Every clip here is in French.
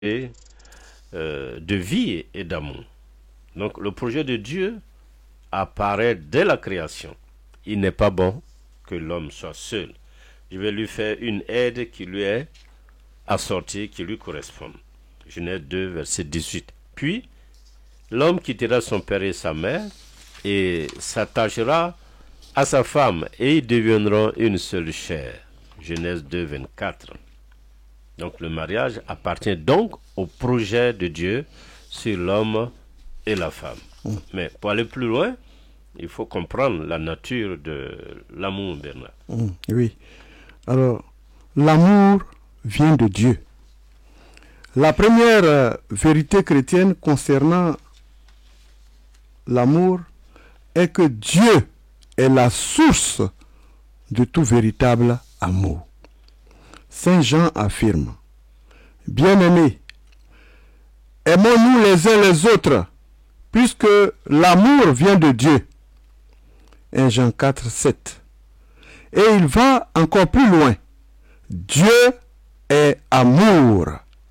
de vie et d'amour. Donc le projet de Dieu apparaît dès la création. Il n'est pas bon que l'homme soit seul. Je vais lui faire une aide qui lui est assortie, qui lui correspond. Genèse 2, verset 18. Puis, l'homme quittera son père et sa mère et s'attachera à sa femme et ils deviendront une seule chair. Genèse 2, 24. Donc le mariage appartient donc au projet de Dieu sur l'homme et la femme. Mais pour aller plus loin, il faut comprendre la nature de l'amour, Bernard. Oui. Alors, l'amour vient de Dieu. La première vérité chrétienne concernant l'amour est que Dieu est la source de tout véritable amour. Saint Jean affirme: Bien-aimés, aimons-nous les uns les autres, puisque l'amour vient de Dieu. 1 Jean 4, 7. Et il va encore plus loin. Dieu est amour.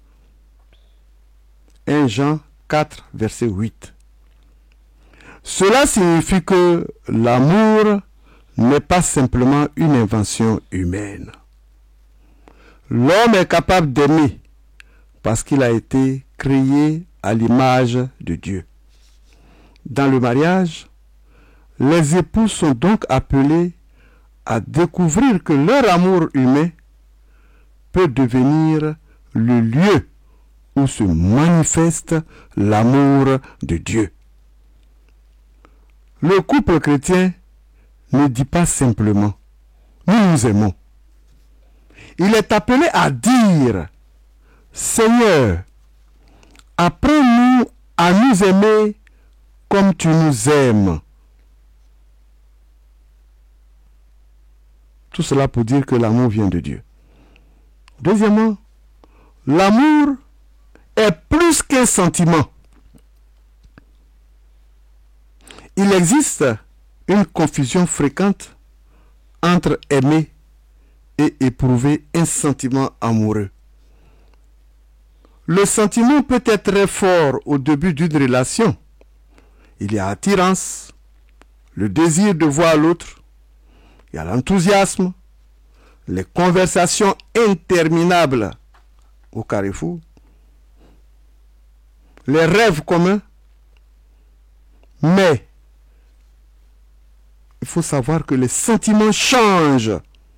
1 Jean 4, verset 8. Cela signifie que l'amour n'est pas simplement une invention humaine. L'homme est capable d'aimer parce qu'il a été créé à l'image de Dieu. Dans le mariage, les époux sont donc appelés à découvrir que leur amour humain peut devenir le lieu où se manifeste l'amour de Dieu. Le couple chrétien ne dit pas simplement « nous nous aimons ». Il est appelé à dire « Seigneur, apprends-nous à nous aimer comme tu nous aimes ». Tout cela pour dire que l'amour vient de Dieu. Deuxièmement, l'amour est plus qu'un sentiment. Il existe une confusion fréquente entre aimer et éprouver un sentiment amoureux. Le sentiment peut être très fort au début d'une relation. Il y a attirance, le désir de voir l'autre, il y a l'enthousiasme, les conversations interminables au carrefour, les rêves communs. Mais il faut savoir que les sentiments changent.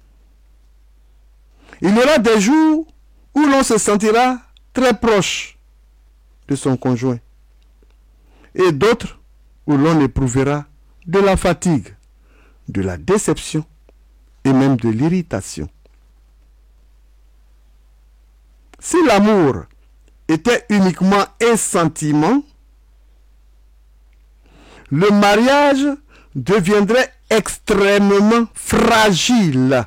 Il y aura des jours où l'on se sentira très proche de son conjoint et d'autres où l'on éprouvera de la fatigue, de la déception et même de l'irritation. Si l'amour était uniquement un sentiment, le mariage deviendrait extrêmement fragile.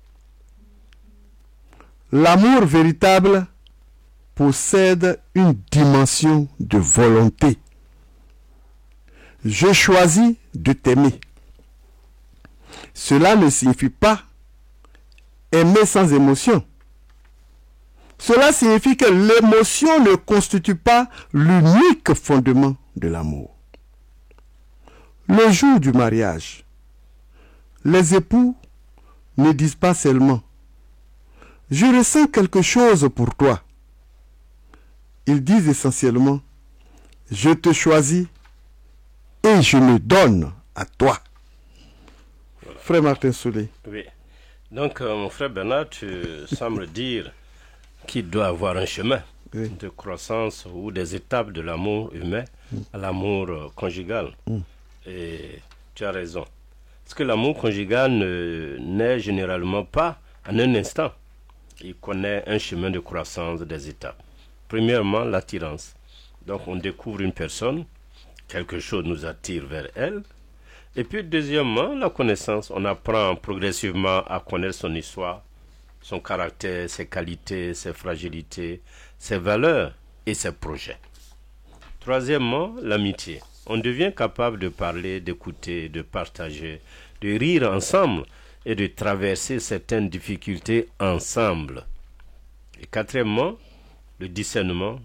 L'amour véritable possède une dimension de volonté. Je choisis de t'aimer. Cela ne signifie pas aimer sans émotion. Cela signifie que l'émotion ne constitue pas l'unique fondement de l'amour. Le jour du mariage, les époux ne disent pas seulement « Je ressens quelque chose pour toi ». Ils disent essentiellement « Je te choisis et je me donne à toi ». Voilà. Frère Martin Souley. Oui. Donc, mon frère Bernard, tu sembles dire qu'il doit avoir un chemin de croissance ou des étapes de l'amour humain à l'amour conjugal. Et tu as raison. Parce que l'amour conjugal ne naît généralement pas en un instant. Il connaît un chemin de croissance des étapes. Premièrement, l'attirance. Donc, on découvre une personne, quelque chose nous attire vers elle. Et puis, deuxièmement, la connaissance. On apprend progressivement à connaître son histoire, son caractère, ses qualités, ses fragilités, ses valeurs et ses projets. Troisièmement, l'amitié. On devient capable de parler, d'écouter, de partager, de rire ensemble et de traverser certaines difficultés ensemble. Et quatrièmement, le discernement